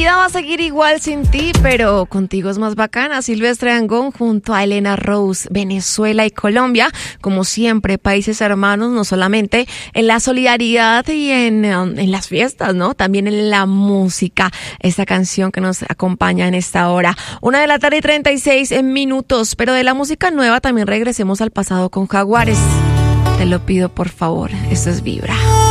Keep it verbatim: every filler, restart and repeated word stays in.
vida va a seguir igual sin ti, pero contigo es más bacana. Silvestre Dangond junto a Elena Rose, Venezuela y Colombia, como siempre, países hermanos, no solamente en la solidaridad y en, en las fiestas, ¿no? También en la música. Esta canción que nos acompaña en esta hora. Una de la tarde y treinta y seis en minutos, pero de la música nueva también regresemos al pasado con Jaguares. Te lo pido por favor, esto es Vibra.